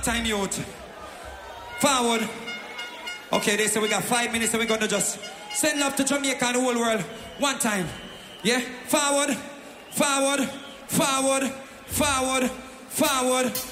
Long time youth. Forward. Okay, they say we got 5 minutes and we're gonna just send love to Jamaica and the whole world. One time. Yeah? Forward. Forward. Forward. Forward. Forward.